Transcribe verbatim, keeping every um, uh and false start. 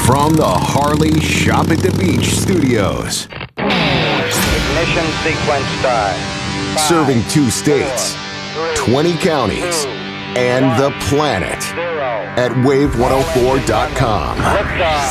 From the Harley Shop at the Beach studios. Ignition sequence start. Five, Serving two states, four, three, twenty counties, two, and one, the planet zero. at wave one oh four dot com. Liftoff.